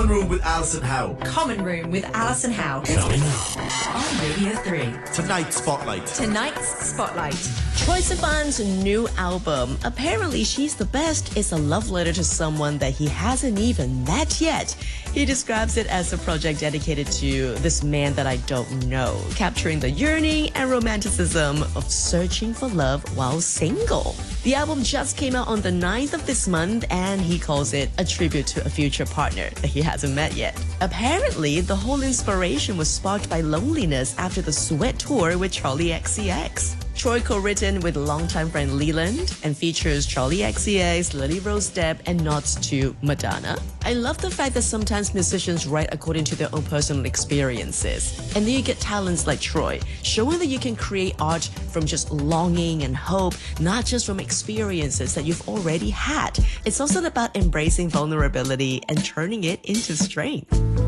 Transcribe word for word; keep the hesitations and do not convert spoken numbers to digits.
Common Room with Alison Howe. Common Room with Alison Howe. Coming up On Radio three. Tonight's Spotlight. Tonight's Spotlight. Troye Sivan's new album, Apparently She's the Best, is a love letter to someone that he hasn't even met yet. He describes it as a project dedicated to this man that I don't know, capturing the yearning and romanticism of searching for love while single. The album just came out on the ninth of this month, and he calls it a tribute to a future partner that he hasn't met yet. Apparently, the whole inspiration was sparked by loneliness after the Sweat Tour with Charli X C X. Troye co-written with longtime friend Leland and features Charli X C X, Lily Rose Depp, and nods to Madonna. I love the fact that sometimes musicians write according to their own personal experiences. And then you get talents like Troye, showing that you can create art from just longing and hope, not just from experiences that you've already had. It's also about embracing vulnerability and turning it into strength.